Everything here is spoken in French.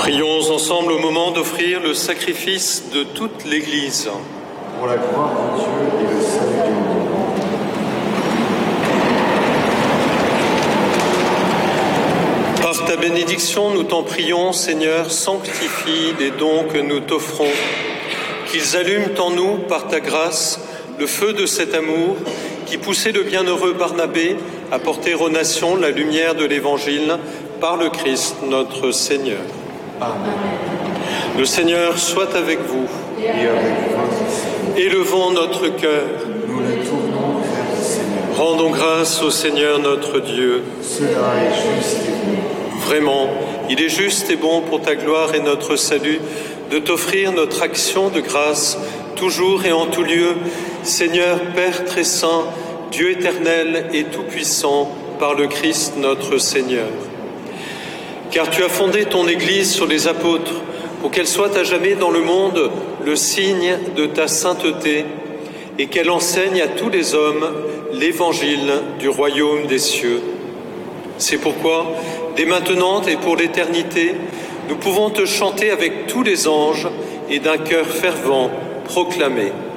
Prions ensemble au moment d'offrir le sacrifice de toute l'Église. Pour la gloire de Dieu et le salut du monde. Par ta bénédiction, nous t'en prions, Seigneur, sanctifie les dons que nous t'offrons, qu'ils allument en nous, par ta grâce, le feu de cet amour qui poussait le bienheureux Barnabé à porter aux nations la lumière de l'Évangile par le Christ notre Seigneur. Amen. Le Seigneur soit avec vous. Et avec votre esprit. Élevons notre cœur. Nous le tournons vers le Seigneur. Rendons grâce au Seigneur notre Dieu. Cela est juste et bon. Vraiment, il est juste et bon pour ta gloire et notre salut de t'offrir notre action de grâce, toujours et en tout lieu, Seigneur Père très saint, Dieu éternel et tout-puissant, par le Christ notre Seigneur. Car tu as fondé ton Église sur les apôtres, pour qu'elle soit à jamais dans le monde le signe de ta sainteté, et qu'elle enseigne à tous les hommes l'évangile du royaume des cieux. C'est pourquoi, dès maintenant et pour l'éternité, nous pouvons te chanter avec tous les anges et d'un cœur fervent proclamer.